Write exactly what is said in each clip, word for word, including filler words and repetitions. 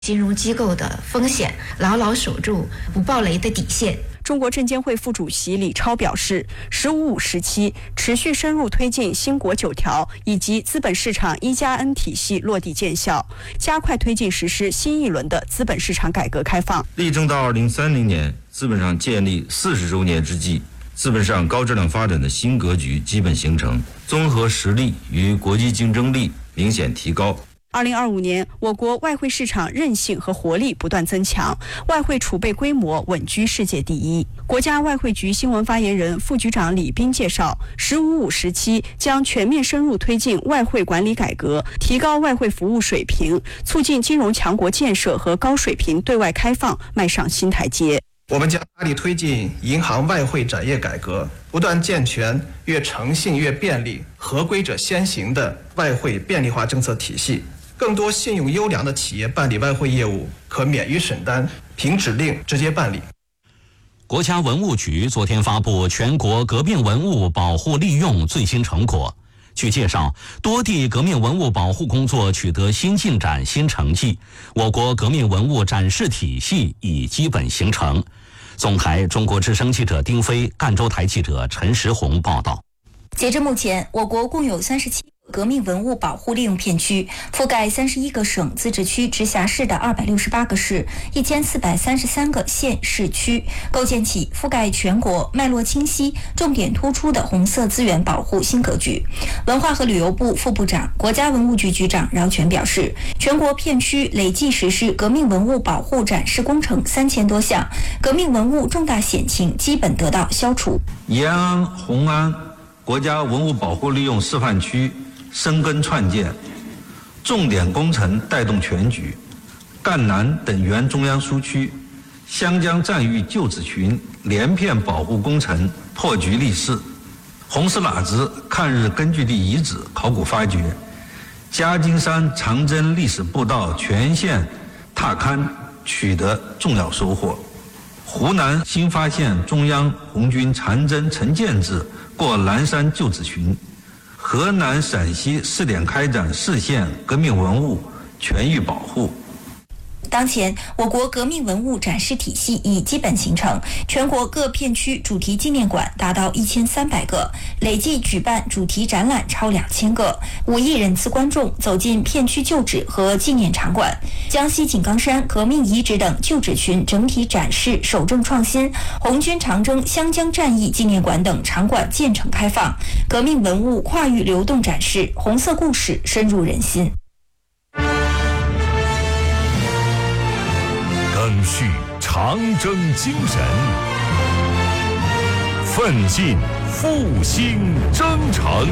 金融机构的风险，牢牢守住不爆雷的底线。 中国证监会副主席李超表示，十五五时期持续深入推进新国九条以及资本市场一加 N 体系落地见效，加快推进实施新一轮的资本市场改革开放。 力争到二零三零年资本上建立四十周年之际，资本市场高质量发展的新格局基本形成，综合实力与国际竞争力明显提高。 二零二五年，我国外汇市场韧性和活力不断增强，外汇储备规模稳居世界第一。国家外汇局新闻发言人、副局长李斌介绍，十五五时期将全面深入推进外汇管理改革，提高外汇服务水平，促进金融强国建设和高水平对外开放迈上新台阶。 我们将大力推进银行外汇展业改革，不断健全越诚信越便利、合规者先行的外汇便利化政策体系。更多信用优良的企业办理外汇业务可免于审单，凭指令直接办理。 国家文物局昨天发布全国革命文物保护利用最新成果。据介绍，多地革命文物保护工作取得新进展、新成绩，我国革命文物展示体系已基本形成。总台中国之声记者丁飞、赣州台记者陈石红报道。 截至目前，我国共有三十七革命文物保护利用片区，覆盖三十一个省、自治区、直辖市的二百六十八个市、一千四百三十三个县市区，构建起覆盖全国、脉络清晰、重点突出的红色资源保护新格局。文化和旅游部副部长、国家文物局局长饶全表示，全国片区累计实施革命文物保护展示工程三千多项，革命文物重大险情基本得到消除。 延安、红安国家文物保护利用示范区深耕创建，重点工程带动全局。赣南等原中央苏区、湘江战役旧址群连片保护工程破局立誓，红石喇子抗日根据地遗址考古发掘，嘉金山长征历史步道全线踏勘取得重要收获。湖南新发现中央红军长征陈建制过南山旧址群，河南、陕西试点开展市县革命文物全域保护。 当前，我国革命文物展示体系已基本形成，全国各片区主题纪念馆达到一千三百个，累计举办主题展览超两千个，五亿人次观众走进片区旧址和纪念场馆。江西井冈山革命遗址等旧址群整体展示守正创新，红军长征湘江战役纪念馆等场馆建成开放，革命文物跨域流动展示，红色故事深入人心。 赓续长征精神，奋进复兴征程。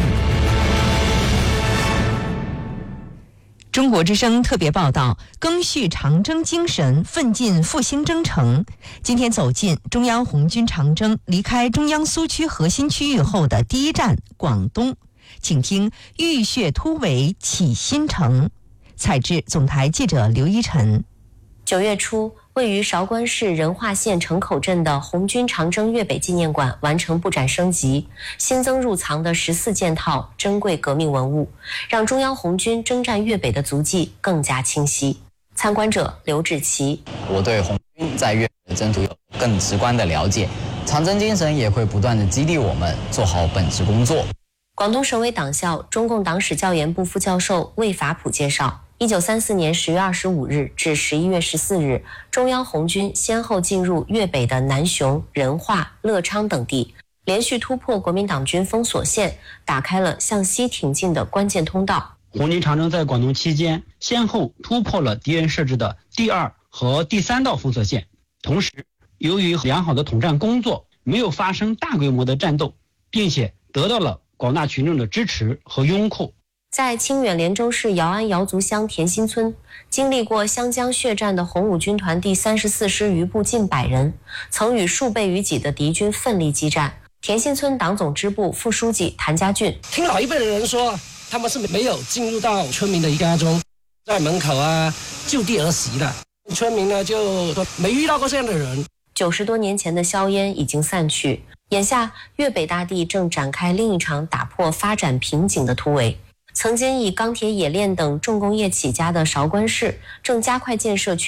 中国之声特别报道：赓续长征精神，奋进复兴征程。今天走进中央红军长征离开中央苏区核心区域后的第一站广东，请听浴血突围启新城。采制总台记者刘一晨。 九月初，位于韶关市仁化县城口镇的红军长征粤北纪念馆完成布展升级，新增入藏的十四件套珍贵革命文物，让中央红军征战粤北的足迹更加清晰。参观者刘志奇： 我对红军在粤北的征途有更直观的了解，长征精神也会不断的激励我们做好本职工作。 广东省委党校中共党史教研部副教授魏法普介绍，一九三四年十月二十五日至十一月十四日，中央红军先后进入粤北的南雄、仁化、乐昌等地，连续突破国民党军封锁线，打开了向西挺进的关键通道。 红军长征在广东期间，先后突破了敌人设置的第二和第三道封锁线，同时由于良好的统战工作，没有发生大规模的战斗，并且得到了广大群众的支持和拥护。 在清远连州市姚安瑶族乡田心村，经历过湘江血战的红五军团第三十四师余部近百人，曾与数倍于己的敌军奋力激战。田心村党总支部副书记谭家俊： 听老一辈的人说，他们是没有进入到村民的家中，在门口啊就地而袭的。村民呢就说没遇到过这样的人。 九十多年前的硝烟已经散去，眼下粤北大地正展开另一场打破发展瓶颈的突围。 曾经以钢铁冶炼等重工业起家的韶关市，正加快建设